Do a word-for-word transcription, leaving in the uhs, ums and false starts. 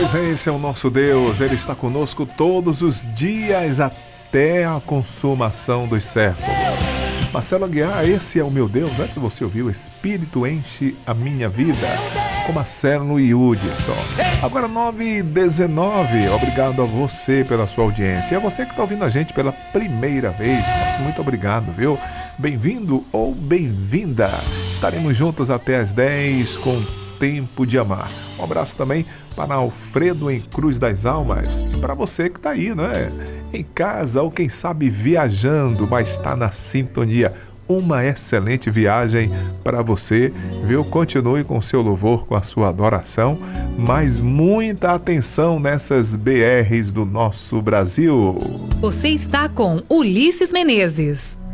Pois é, esse é o nosso Deus, Ele está conosco todos os dias até a consumação dos séculos. Marcelo Aguiar, esse é o meu Deus. Antes você ouviu Espírito Enche a Minha Vida, com Marcelo e Hudson. Agora nove e dezenove, obrigado a você pela sua audiência. E a você que está ouvindo a gente pela primeira vez, muito obrigado, viu? Bem-vindo ou bem-vinda. Estaremos juntos até as dez com Tempo de Amar. Um abraço também para Alfredo em Cruz das Almas. E para você que está aí, né? Em casa ou quem sabe viajando, mas está na sintonia. Uma excelente viagem para você, viu? Continue com o seu louvor, com a sua adoração, mas muita atenção nessas B Rs do nosso Brasil. Você está com Ulisses Menezes.